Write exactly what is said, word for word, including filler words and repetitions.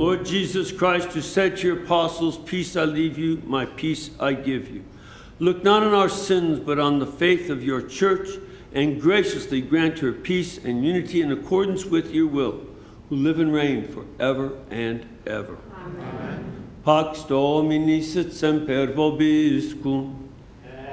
Lord Jesus Christ, who said to your apostles, "Peace I leave you, my peace I give you," look not on our sins, but on the faith of your church, and graciously grant her peace and unity in accordance with your will, who live and reign forever and ever. Amen. Pax Domini sit semper vobiscum.